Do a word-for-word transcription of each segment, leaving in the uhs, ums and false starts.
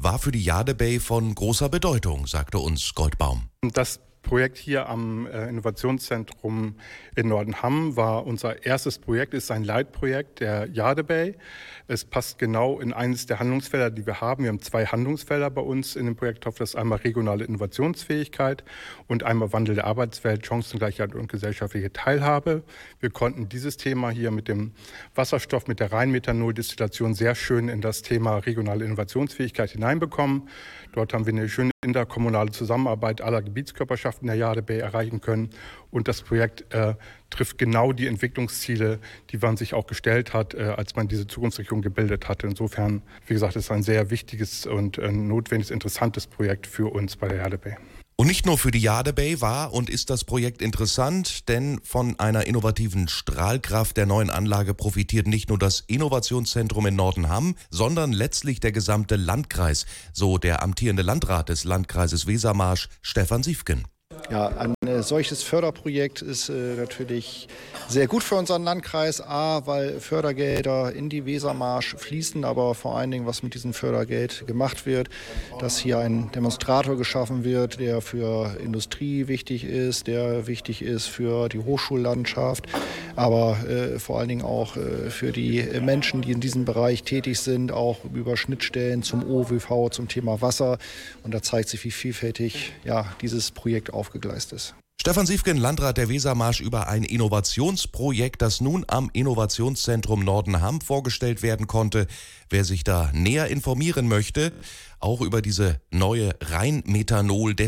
war für die Jade Bay von großer Bedeutung, sagte uns Goldbaum. Das Projekt hier am äh, Innovationszentrum in Nordenham war unser erstes Projekt, ist ein Leitprojekt der Jade Bay. Es passt genau in eines der Handlungsfelder, die wir haben. Wir haben zwei Handlungsfelder bei uns in dem Projekttopf. Das ist einmal regionale Innovationsfähigkeit und einmal Wandel der Arbeitswelt, Chancengleichheit und gesellschaftliche Teilhabe. Wir konnten dieses Thema hier mit dem Wasserstoff, mit der Rheinmethanol-Destillation sehr schön in das Thema regionale Innovationsfähigkeit hineinbekommen. Dort haben wir eine schöne interkommunale Zusammenarbeit aller Gebietskörperschaften der Jade Bay erreichen können. Und das Projekt äh, trifft genau die Entwicklungsziele, die man sich auch gestellt hat, äh, als man diese Zukunftsregion gebildet hatte. Insofern, wie gesagt, ist es ein sehr wichtiges und äh, notwendiges, interessantes Projekt für uns bei der Jade Bay. Und nicht nur für die Jade Bay war und ist das Projekt interessant, denn von einer innovativen Strahlkraft der neuen Anlage profitiert nicht nur das Innovationszentrum in Nordenham, sondern letztlich der gesamte Landkreis, so der amtierende Landrat des Landkreises Wesermarsch, Stefan Siefken. Ja, ein äh, solches Förderprojekt ist äh, natürlich sehr gut für unseren Landkreis. A, weil Fördergelder in die Wesermarsch fließen, aber vor allen Dingen, was mit diesem Fördergeld gemacht wird, dass hier ein Demonstrator geschaffen wird, der für Industrie wichtig ist, der wichtig ist für die Hochschullandschaft, aber äh, vor allen Dingen auch äh, für die Menschen, die in diesem Bereich tätig sind, auch über Schnittstellen zum O W V, zum Thema Wasser. Und da zeigt sich, wie vielfältig ja, dieses Projekt aufgegleist ist. Stefan Siefken, Landrat der Wesermarsch, über ein Innovationsprojekt, das nun am Innovationszentrum Nordenham vorgestellt werden konnte. Wer sich da näher informieren möchte, auch über diese neue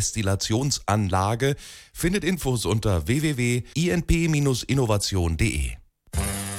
Rheinmethanol-Destillationsanlage, findet Infos unter w w w punkt i n p Bindestrich innovation punkt d e.